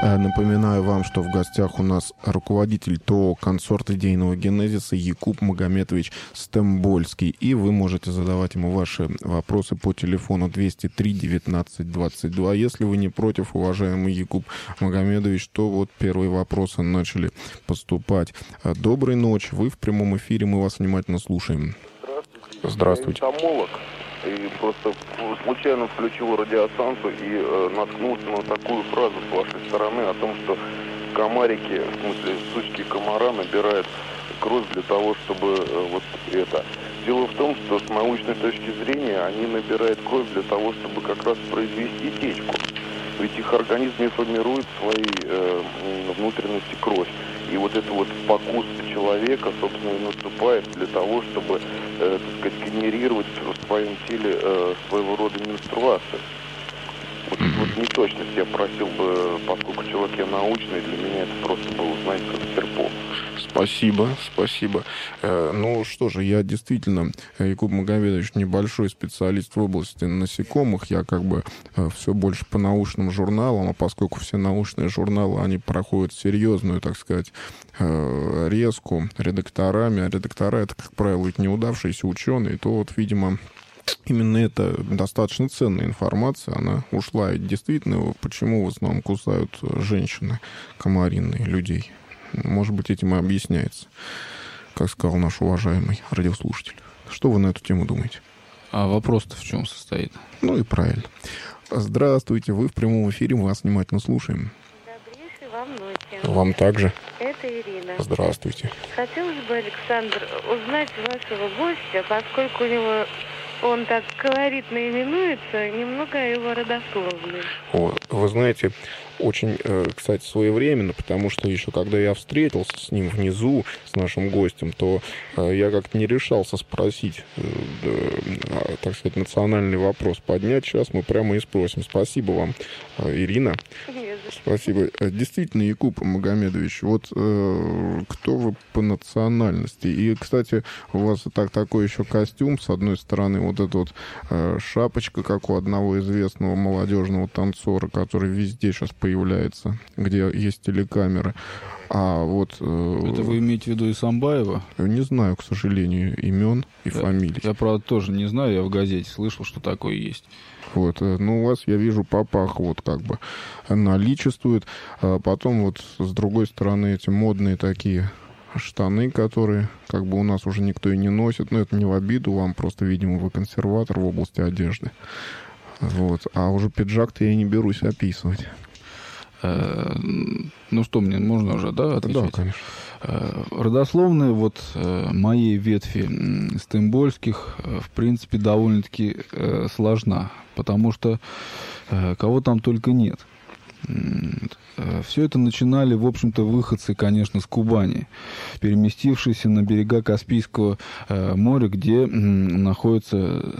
Напоминаю вам, что в гостях у нас руководитель ТО «Консорт идейного генезиса» Якуб Магомедович Стембольский. И вы можете задавать ему ваши вопросы по телефону 203 19 22. Если вы не против, уважаемый Якуб Магомедович, то вот первые вопросы начали поступать. Доброй ночи, вы в прямом эфире, мы вас внимательно слушаем. Здравствуйте. Здравствуйте. Я энтомолог, и просто случайно включил радиостанцию и наткнулся на такую фразу с вашей стороны о том, что комарики, в смысле сучки комара, набирают кровь для того, чтобы вот это. Дело в том, что с научной точки зрения они набирают кровь для того, чтобы как раз произвести течку. Ведь их организм не формирует свои внутренности кровь. И вот это вот покус человека, собственно, и наступает для того, чтобы, так сказать, генерировать в своем теле своего рода менструацию. Вот неточность я просил бы, поскольку человек я научный, для меня это просто было, знаете, как серпом. Спасибо. Ну что же, я действительно, Якуб Магомедович, небольшой специалист в области насекомых. Я как бы все больше по научным журналам, а поскольку все научные журналы, они проходят серьезную, так сказать, резку редакторами. А редактора — это, как правило, ведь неудавшиеся ученые, то вот, видимо, именно это достаточно ценная информация, она ушла. И действительно, почему в основном кусают женщины комариные людей? Может быть, этим и объясняется, как сказал наш уважаемый радиослушатель. Что вы на эту тему думаете? А вопрос-то в чем состоит? Ну и правильно. Здравствуйте, вы в прямом эфире, мы вас внимательно слушаем. Добрейшей вам ночи. Вам также. Это Ирина. Здравствуйте. Хотелось бы, Александр, узнать вашего гостя, поскольку у него он так колоритно именуется, немного о его родословной. Вы знаете, очень, кстати, своевременно, потому что еще когда я встретился с ним внизу, с нашим гостем, то я как-то не решался спросить, так сказать, национальный вопрос поднять. Сейчас мы прямо и спросим. Спасибо вам, Ирина. Спасибо. Действительно, Якуб Магомедович, вот кто вы по национальности? И, кстати, у вас такой еще костюм, с одной стороны, вот эта вот шапочка, как у одного известного молодежного танцора, который везде сейчас появляется, где есть телекамеры. А вот... Это вы имеете в виду Исамбаева? Не знаю, к сожалению, имен и фамилий. Я, правда, тоже не знаю, я в газете слышал, что такое есть. Вот, ну, у вас, я вижу, папах вот как бы наличествует. А потом вот с другой стороны эти модные такие штаны, которые как бы у нас уже никто и не носит. Но это не в обиду вам, просто, видимо, вы консерватор в области одежды. Вот, а уже пиджак-то я не берусь описывать. Ну что, мне можно уже, да, отвечать? Да, конечно. Родословная вот моей ветви Стембольских, в принципе, довольно-таки сложна, потому что кого там только нет. Все это начинали, в общем-то, выходцы, конечно, с Кубани, переместившиеся на берега Каспийского моря, где находится